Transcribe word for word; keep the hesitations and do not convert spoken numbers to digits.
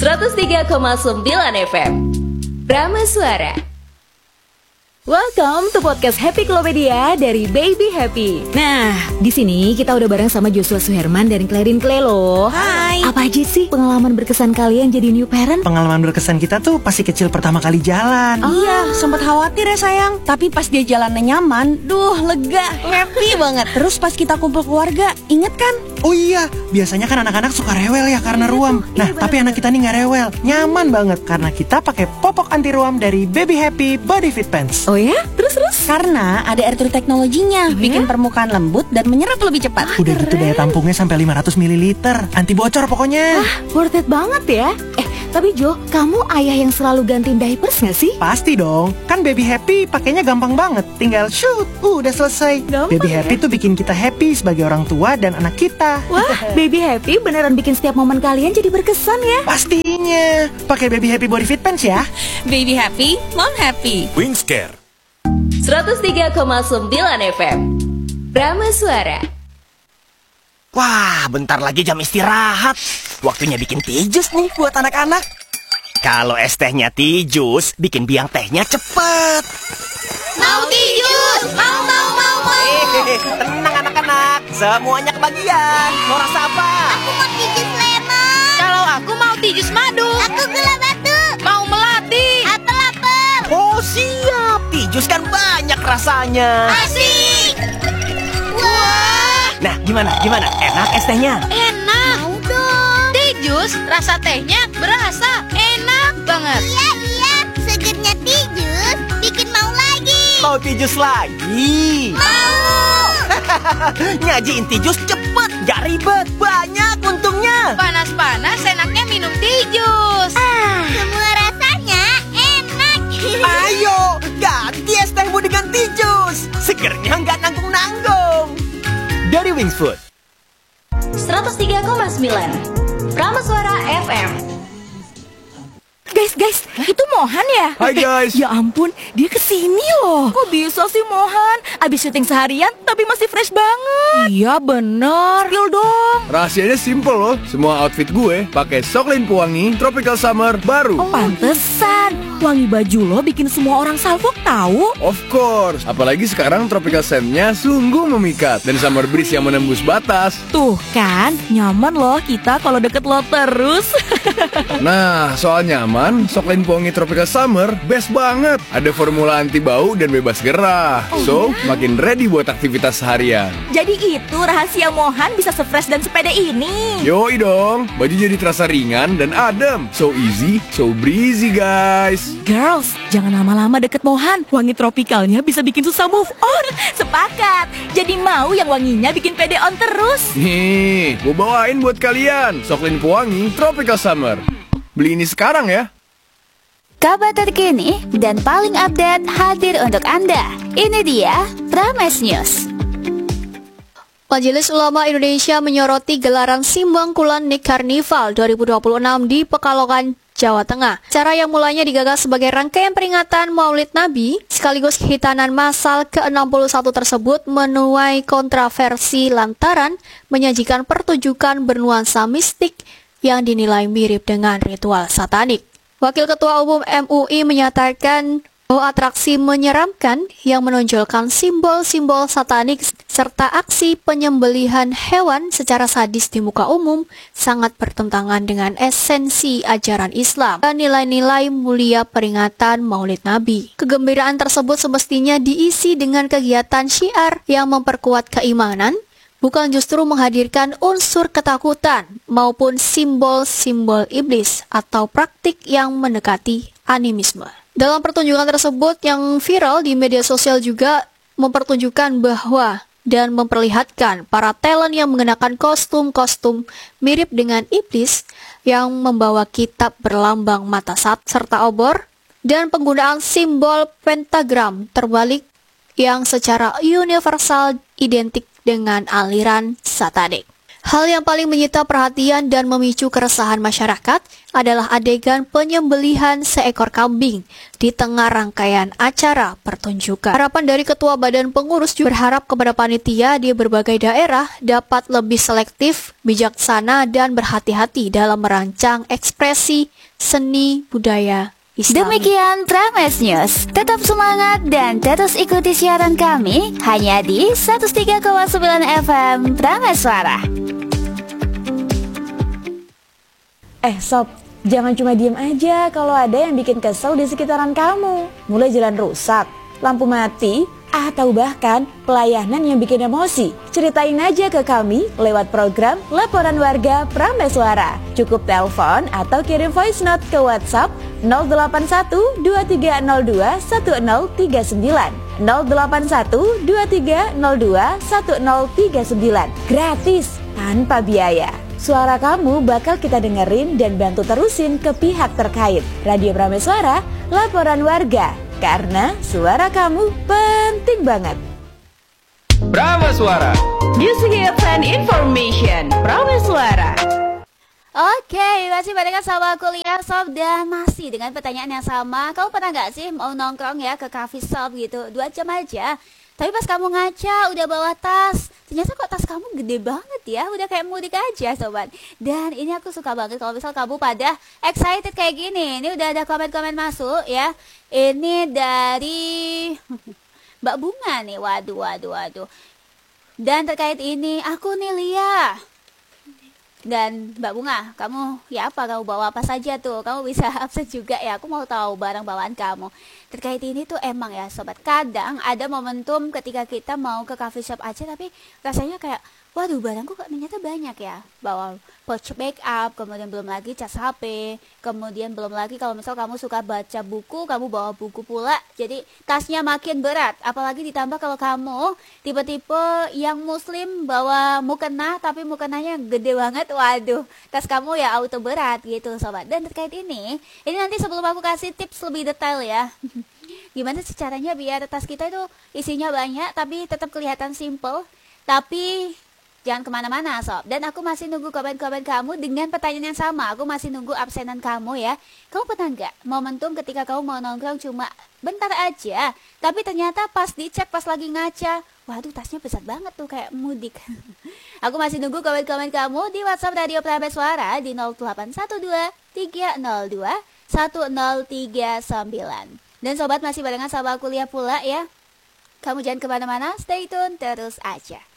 seratus tiga koma sembilan F M Prama Suara. Welcome to podcast Happy Klopedia dari Baby Happy. Nah, di sini kita udah bareng sama Joshua Suherman dan Clarin Clay loh. Hai. Apa aja sih pengalaman berkesan kalian jadi new parent? Pengalaman berkesan kita tuh pasti kecil pertama kali jalan. Oh. Iya, sempat khawatir ya sayang. Tapi pas dia jalannya nyaman, duh lega, happy banget. Terus pas kita kumpul keluarga, inget kan? Oh iya, biasanya kan anak-anak suka rewel ya karena ruam. Nah, Iya, tapi anak kita nih nggak rewel, nyaman banget karena kita pakai popok anti ruam dari Baby Happy Body Fit Pants. Oh ya? Terus-terus? Karena ada air tree teknologinya, Oh, bikin ya? permukaan lembut dan menyerap lebih cepat. Udah gitu daya tampungnya sampai lima ratus mililiter, anti bocor pokoknya. Wah, worth it banget ya. Eh, tapi Jo, kamu ayah yang selalu gantiin diapers gak sih? Pasti dong, kan Baby Happy pakainya gampang banget. Tinggal shoot, uh, udah selesai. Gampang Baby ya? Happy tuh bikin kita happy sebagai orang tua dan anak kita. Wah, Baby Happy beneran bikin setiap momen kalian jadi berkesan ya. Pastinya, pakai Baby Happy Body Fit Pants ya. Baby happy, mom happy. Wingscare seratus tiga koma sembilan F M Prama Suara. Wah, bentar lagi jam istirahat. Waktunya bikin teh jus nih buat anak-anak. Kalau es tehnya teh jus, bikin biang tehnya cepet. Mau tijus, mau mau mau mau. Hehehe, tenang anak-anak, semuanya kebagian. Mau rasa apa? Aku mau tijus lemon. Kalau aku mau tijus madu. Aku gula batu. Mau melati. Apel apel. Oh siap, teh jus kan banyak rasanya. Asik. Wah. Nah, gimana, gimana? Enak es tehnya? Enak. Mau dong. Tijus, rasa tehnya berasa enak banget. Iya iya. Segernya tijus bikin mau lagi. Mau teh jus lagi? Mau. Nyajiin teh jus cepet, gak ribet, banyak untungnya. Panas-panas enaknya minum tijus. Semua rasanya enak. Ayo, ganti es tehmu dengan teh jus. Segernya nggak nanggung-nanggung. Dari Wings Food. seratus tiga koma sembilan Prama Suara F M. Guys, guys, itu Mohan ya? Hai, guys. Ya ampun, dia kesini loh. Kok bisa sih Mohan? Abis syuting seharian tapi masih fresh banget. Iya bener. Spill dong. Rahasianya simple loh. Semua outfit gue pakai Soklin Pewangi Tropical Summer baru. Oh, pantesan. Wangi baju lo bikin semua orang salfok tahu. Of course. Apalagi sekarang Tropical Scent-nya sungguh memikat dan summer breeze yang menembus batas. Tuh kan, nyaman loh kita kalau deket lo terus. Nah, soal nyaman, Soklin Pewangi Tropical Summer best banget. Ada formula anti bau dan bebas gerah. So, makin ready buat aktivitas seharian. Jadi itu rahasia Mohan bisa se-fresh dan sepede ini. Yoi dong, baju jadi terasa ringan dan adem. So easy, so breezy guys. Girls, jangan lama-lama deket Mohan. Wangi tropikalnya bisa bikin susah move on. Sepakat. Jadi mau yang wanginya bikin pede on terus. Nih, gue bawain buat kalian Soklin Pewangi Tropical Summer. Beli ini sekarang ya. Kabar terkini dan paling update hadir untuk Anda. Ini dia Prames News. Majelis Ulama Indonesia menyoroti gelaran Simbangkulan Nik Karnival dua ribu dua puluh enam di Pekalongan, Jawa Tengah. Cara yang mulanya digagas sebagai rangkaian peringatan Maulid Nabi, sekaligus hitanan massal ke enam puluh satu tersebut menuai kontroversi lantaran menyajikan pertunjukan bernuansa mistik yang dinilai mirip dengan ritual satanik. Wakil Ketua Umum M U I menyatakan bahwa atraksi menyeramkan yang menonjolkan simbol-simbol satanik serta aksi penyembelihan hewan secara sadis di muka umum sangat bertentangan dengan esensi ajaran Islam dan nilai-nilai mulia peringatan Maulid Nabi. Kegembiraan tersebut semestinya diisi dengan kegiatan syiar yang memperkuat keimanan, bukan justru menghadirkan unsur ketakutan maupun simbol-simbol iblis atau praktik yang mendekati animisme. Dalam pertunjukan tersebut yang viral di media sosial juga mempertunjukkan bahwa dan memperlihatkan para talent yang mengenakan kostum-kostum mirip dengan iblis yang membawa kitab berlambang mata sat serta obor dan penggunaan simbol pentagram terbalik yang secara universal identik dengan aliran satanik. Hal yang paling menyita perhatian dan memicu keresahan masyarakat adalah adegan penyembelihan seekor kambing di tengah rangkaian acara pertunjukan. Harapan dari Ketua Badan Pengurus juga berharap kepada panitia di berbagai daerah dapat lebih selektif, bijaksana, dan berhati-hati dalam merancang ekspresi seni budaya Islam. Demikian Prames News. Tetap semangat dan terus ikuti siaran kami hanya di seratus tiga koma sembilan F M Prames Suara. Eh sob, jangan cuma diem aja kalau ada yang bikin kesel di sekitaran kamu. Mulai jalan rusak, lampu mati, atau bahkan pelayanan yang bikin emosi. Ceritain aja ke kami lewat program Laporan Warga Prames Suara. Cukup telepon atau kirim voice note ke WhatsApp nol delapan satu dua tiga nol dua satu nol tiga sembilan nol delapan satu dua tiga nol dua satu nol tiga sembilan. Gratis, tanpa biaya. Suara kamu bakal kita dengerin dan bantu terusin ke pihak terkait. Radio Prames Suara, Laporan Warga. Karena suara kamu penting banget. Prames Suara, Music and Information. Prames Suara. Oke, masih barengan sama kuliah sob, dan masih dengan pertanyaan yang sama. Kamu pernah gak sih mau nongkrong ya ke coffee shop gitu, dua jam aja, tapi pas kamu ngaca udah bawa tas, ternyata kok tas kamu gede banget ya, udah kayak mudik aja sobat. Dan ini aku suka banget kalau misal kamu pada excited kayak gini. Ini udah ada komen-komen masuk ya. Ini dari Mbak Bunga nih, waduh waduh waduh. Dan terkait ini, aku nih Lia. Dan Mbak Bunga, kamu ya apa, kamu bawa apa saja tuh? Kamu bisa absen juga ya, aku mau tahu barang bawaan kamu. Terkait ini tuh emang ya sobat, kadang ada momentum ketika kita mau ke coffee shop aja tapi rasanya kayak, waduh barangku kok ternyata banyak ya. Bawa pouch backup, kemudian belum lagi cas H P, kemudian belum lagi kalau misal kamu suka baca buku, kamu bawa buku pula, jadi tasnya makin berat. Apalagi ditambah kalau kamu tipe-tipe yang muslim bawa mukena, tapi mukenanya gede banget, waduh tas kamu ya auto berat gitu sobat. Dan terkait ini, ini nanti sebelum aku kasih tips lebih detail ya, gimana sih caranya biar tas kita itu isinya banyak tapi tetap kelihatan simple, tapi jangan kemana-mana sob. Dan aku masih nunggu komen-komen kamu dengan pertanyaan yang sama. Aku masih nunggu absenan kamu ya. Kamu pernah nggak momentum ketika kamu mau nongkrong cuma bentar aja, tapi ternyata pas dicek pas lagi ngaca, waduh tasnya besar banget tuh kayak mudik. Aku masih nunggu komen-komen kamu di WhatsApp Radio Prames Suara di nol delapan satu dua tiga nol dua satu nol tiga sembilan. Dan sobat masih barengan sama kuliah pula ya. Kamu jangan kemana-mana, stay tune terus aja.